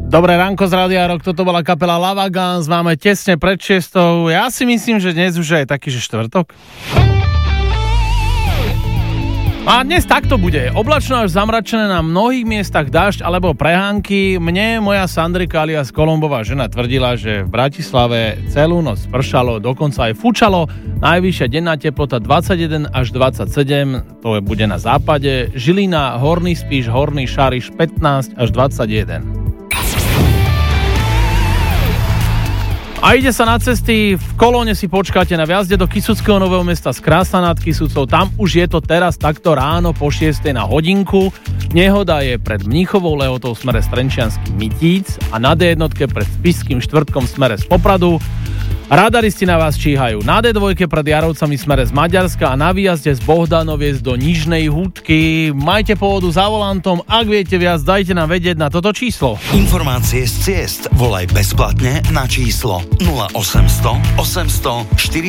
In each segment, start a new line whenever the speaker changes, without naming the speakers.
Dobré ránko z Rádia Rock, toto bola kapela Lavagans, máme tesne pred 6. Ja si myslím, že dnes už je taký, že štvrtok. A dnes takto bude. Oblačno až zamračené, na mnohých miestach dážď alebo prehánky. Mne moja Sandrika alias Kolombová žena tvrdila, že v Bratislave celú noc pršalo, dokonca aj fučalo. Najvyššia denná teplota 21 až 27, to bude na západe. Žilina, Horný Spiš, Horný Šariš 15 až 21. A ide sa na cesty, v Kolóne si počkáte na viazde do Kysuckého Nového Mesta z Krásna nad Kysucou, tam už je to teraz takto ráno po 6 na hodinku. Nehoda je pred Mníchovou Lehotou v smere Strenčiansky Mytíc a na D1 pred Spišským Štvrtkom v smere z Popradu. Radaristi na vás číhajú na D2 pred Jarovcami v smere z Maďarska a na výjazde z Bohdanoviec do Nižnej Húdky. Majte pohodu za volantom, ak viete viac, dajte nám vedieť na toto číslo.
Informácie z ciest volaj bezplatne na číslo 0800 800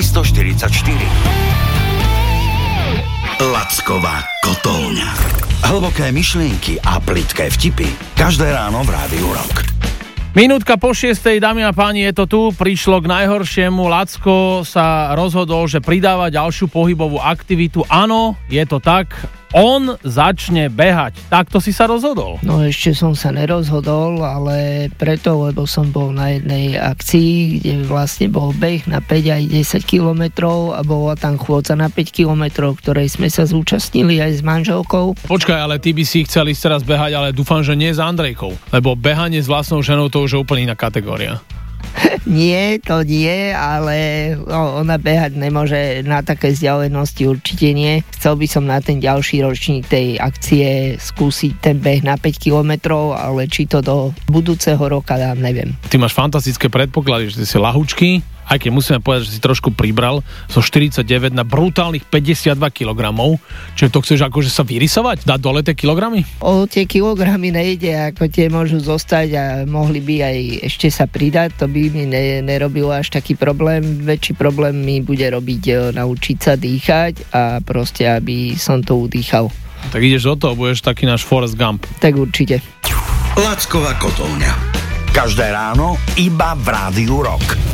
444. Lacková kotolňa. Hlboké myšlienky a plitké vtipy každé ráno v Rádiu Rock.
Minútka po 6, dámy a páni, je to tu. Prišlo k najhoršiemu. Lacko sa rozhodol, že pridáva ďalšiu pohybovú aktivitu. Áno, je to tak. On začne behať. Takto si sa rozhodol?
No ešte som sa nerozhodol, ale preto, lebo som bol na jednej akcii, kde vlastne bol beh na 5 aj 10 kilometrov a bola tam chôdza na 5 kilometrov, ktorej sme sa zúčastnili aj s manželkou.
Počkaj, ale ty by si chcel ísť teraz behať, ale dúfam, že nie s Andrejkou, lebo behanie s vlastnou ženou to už je úplne iná kategória.
Nie, to nie, ale ona behať nemôže na také vzdialenosti, určite nie. Chcel by som na ten ďalší ročník tej akcie skúsiť ten beh na 5 kilometrov, ale či to do budúceho roka dám, neviem.
Ty máš fantastické predpoklady, že ty si lahučký, aj keď musíme povedať, že si trošku pribral zo 49 na brutálnych 52 kg. Čiže to chceš akože sa vyrysovať? Dať dole tie kilogramy?
O tie kilogramy nejde, ako tie môžu zostať a mohli by aj ešte sa pridať, to by mi nerobilo až taký problém. Väčší problém mi bude robiť naučiť sa dýchať a proste, aby som to udýchal.
Tak ideš do toho, budeš taký náš Forrest Gump.
Tak určite.
Lacková kotolňa. Každé ráno iba v Rádiu Rock.